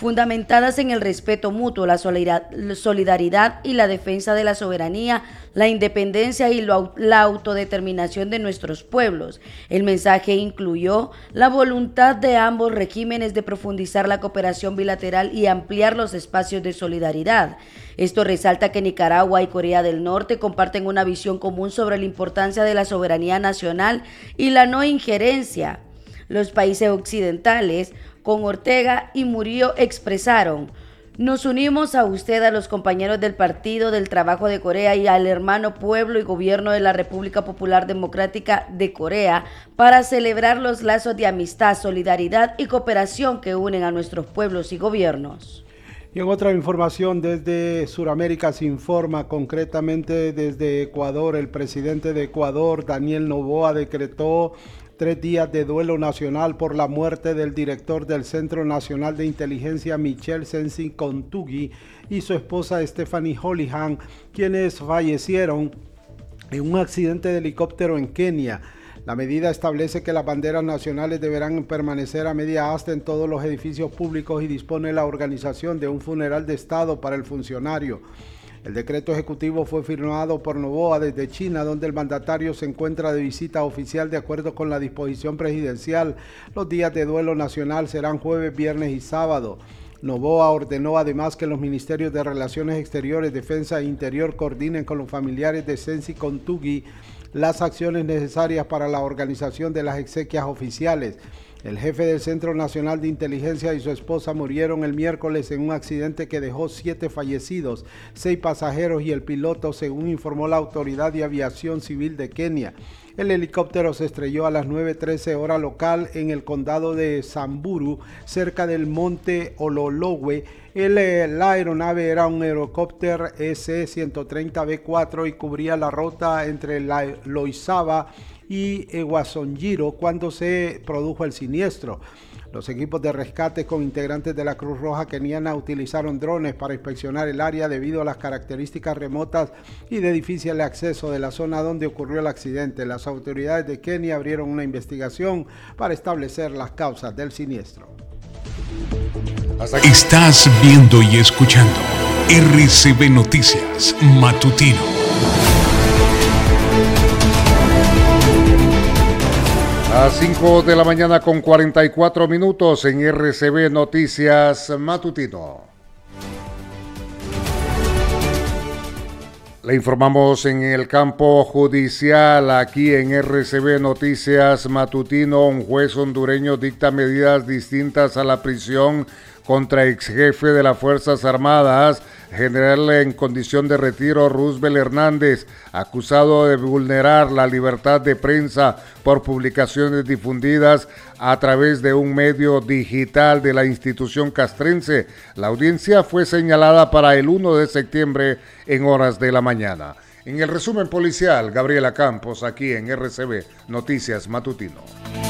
fundamentadas en el respeto mutuo, la solidaridad y la defensa de la soberanía, la independencia y la autodeterminación de nuestros pueblos. El mensaje incluyó la voluntad de ambos regímenes de profundizar la cooperación bilateral y ampliar los espacios de solidaridad. Esto resalta que Nicaragua y Corea del Norte comparten una visión común sobre la importancia de la soberanía nacional y la no injerencia. Los países occidentales, con Ortega y Murillo, expresaron: nos unimos a usted, a los compañeros del Partido del Trabajo de Corea y al hermano pueblo y gobierno de la República Popular Democrática de Corea para celebrar los lazos de amistad, solidaridad y cooperación que unen a nuestros pueblos y gobiernos. Y en otra información desde Sudamérica se informa, concretamente desde Ecuador, el presidente de Ecuador, Daniel Noboa, decretó 3 días de duelo nacional por la muerte del director del Centro Nacional de Inteligencia, Michel Sensi Contugui, y su esposa Stephanie Holihan, quienes fallecieron en un accidente de helicóptero en Kenia. La medida establece que las banderas nacionales deberán permanecer a media asta en todos los edificios públicos y dispone la organización de un funeral de Estado para el funcionario. El decreto ejecutivo fue firmado por Noboa desde China, donde el mandatario se encuentra de visita oficial de acuerdo con la disposición presidencial. Los días de duelo nacional serán jueves, viernes y sábado. Noboa ordenó además que los ministerios de Relaciones Exteriores, Defensa e Interior coordinen con los familiares de Sensi Contugui las acciones necesarias para la organización de las exequias oficiales. El jefe del Centro Nacional de Inteligencia y su esposa murieron el miércoles en un accidente que dejó 7 fallecidos, 6 pasajeros y el piloto, según informó la Autoridad de Aviación Civil de Kenia. El helicóptero se estrelló a las 9:13 hora local en el condado de Samburu, cerca del monte Ololowe. La aeronave era un helicóptero EC-130B4 y cubría la ruta entre Loizaba y Eguasonjiro cuando se produjo el siniestro. Los equipos de rescate con integrantes de la Cruz Roja keniana utilizaron drones para inspeccionar el área debido a las características remotas y de difícil acceso de la zona donde ocurrió el accidente. Las autoridades de Kenia abrieron una investigación para establecer las causas del siniestro. Estás viendo y escuchando RCB Noticias Matutino. A 5 de la mañana con 44 minutos en RCB Noticias Matutino. Le informamos en el campo judicial, aquí en RCB Noticias Matutino, un juez hondureño dicta medidas distintas a la prisión contra ex jefe de las Fuerzas Armadas, general en condición de retiro Roosevelt Hernández, acusado de vulnerar la libertad de prensa por publicaciones difundidas a través de un medio digital de la institución castrense. La audiencia fue señalada para el 1 de septiembre en horas de la mañana. En el resumen policial, Gabriela Campos, aquí en RCB Noticias Matutino.